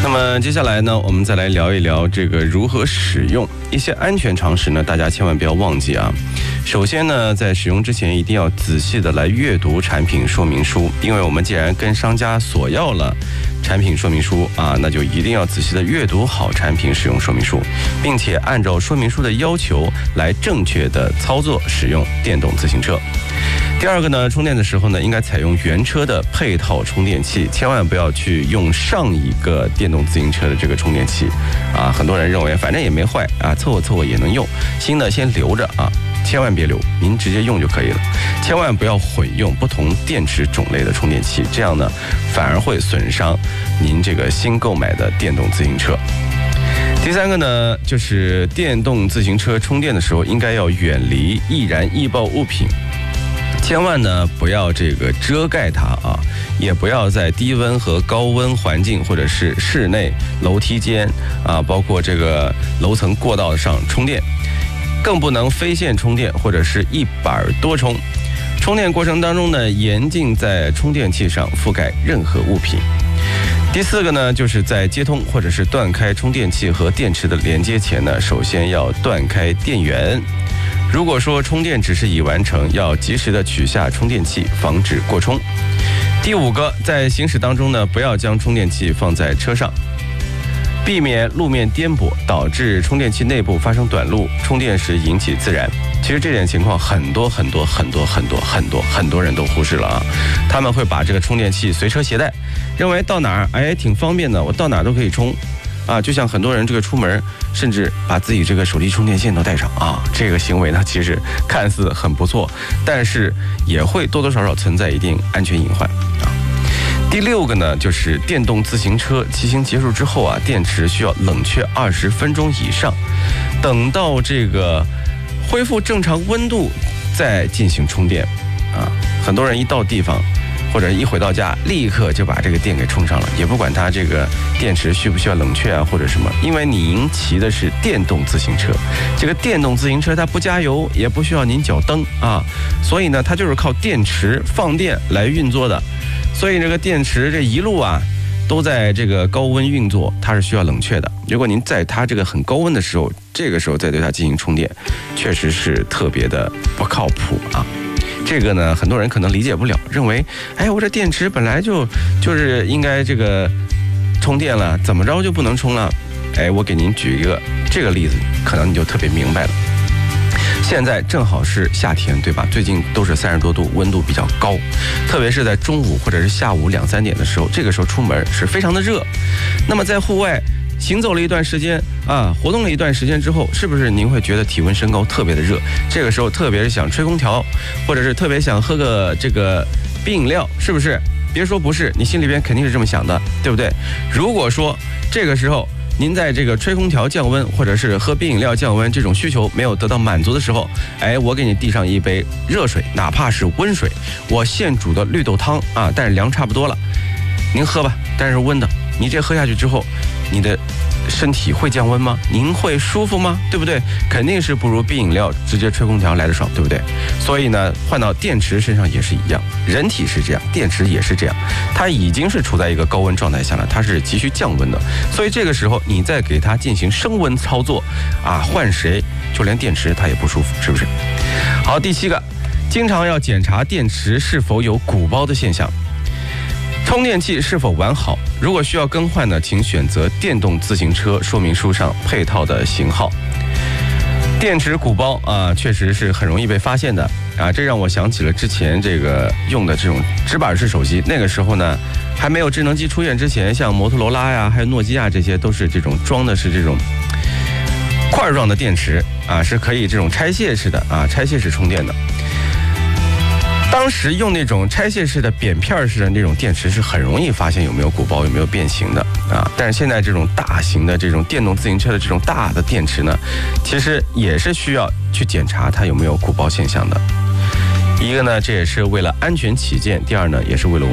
那么接下来呢，我们再来聊一聊这个如何使用一些安全常识呢，大家千万不要忘记啊。首先呢，在使用之前一定要仔细的来阅读产品说明书，因为我们既然跟商家索要了产品说明书啊，那就一定要仔细的阅读好产品使用说明书，并且按照说明书的要求来正确的操作使用电动自行车。第二个呢，充电的时候呢，应该采用原车的配套充电器，千万不要去用上一个电动自行车的这个充电器啊。很多人认为反正也没坏啊，凑合凑合也能用，新的先留着啊，千万别留，您直接用就可以了。千万不要混用不同电池种类的充电器，这样呢反而会损伤您这个新购买的电动自行车。第三个呢，就是电动自行车充电的时候应该要远离易燃易爆物品，千万呢不要这个遮盖它啊，也不要在低温和高温环境或者是室内楼梯间啊，包括这个楼层过道上充电，更不能飞线充电或者是一板多充。充电过程当中呢，严禁在充电器上覆盖任何物品。第四个呢，就是在接通或者是断开充电器和电池的连接前呢，首先要断开电源。如果说充电只是已完成，要及时的取下充电器，防止过充。第五个，在行驶当中呢，不要将充电器放在车上，避免路面颠簸导致充电器内部发生短路，充电时引起自燃。其实这点情况很多人都忽视了啊，他们会把这个充电器随车携带，认为到哪儿挺方便的，我到哪儿都可以充啊。就像很多人这个出门甚至把自己这个手机充电线都带上啊，这个行为呢其实看似很不错，但是也会多多少少存在一定安全隐患啊。第六个呢，就是电动自行车骑行结束之后啊，电池需要冷却20分钟以上，等到这个恢复正常温度再进行充电啊。很多人一到地方或者一回到家，立刻就把这个电给充上了，也不管它这个电池需不需要冷却啊或者什么，因为您骑的是电动自行车，这个电动自行车它不加油，也不需要您脚蹬啊，所以呢它就是靠电池放电来运作的。所以这个电池这一路啊都在这个高温运作，它是需要冷却的。如果您在它这个很高温的时候，这个时候再对它进行充电，确实是特别的不靠谱啊。这个呢，很多人可能理解不了，认为，我这电池本来就是应该这个充电了，怎么着就不能充了？我给您举一个这个例子，可能你就特别明白了。现在正好是夏天，对吧？最近都是30多度，温度比较高，特别是在中午或者是下午2、3点的时候，这个时候出门是非常的热。那么在户外行走了一段时间啊，活动了一段时间之后，是不是您会觉得体温升高，特别的热？这个时候特别是想吹空调，或者是特别想喝个这个冰饮料，是不是？别说不是，你心里边肯定是这么想的，对不对？如果说这个时候您在这个吹空调降温，或者是喝冰饮料降温这种需求没有得到满足的时候，我给你递上一杯热水，哪怕是温水，我现煮的绿豆汤啊，但是凉差不多了，您喝吧，但是温的。你这喝下去之后，你的身体会降温吗？您会舒服吗？对不对？肯定是不如冰饮料直接吹空调来得爽，对不对？所以呢，换到电池身上也是一样，人体是这样，电池也是这样，它已经是处在一个高温状态下了，它是急需降温的。所以这个时候你再给它进行升温操作啊，换谁就连电池它也不舒服，是不是？好，第7个，经常要检查电池是否有鼓包的现象。充电器是否完好？如果需要更换呢，请选择电动自行车说明书上配套的型号。电池鼓包啊，确实是很容易被发现的啊，这让我想起了之前这个用的这种直板式手机，那个时候呢还没有智能机出现之前，像摩托罗拉呀，还有诺基亚这些都是这种装的是这种块状的电池啊，是可以这种拆卸式的啊，拆卸式充电的。当时用那种拆卸式的扁片式的那种电池是很容易发现有没有鼓包，有没有变形的啊。但是现在这种大型的这种电动自行车的这种大的电池呢，其实也是需要去检查它有没有鼓包现象的。一个呢，这也是为了安全起见；第二呢，也是为了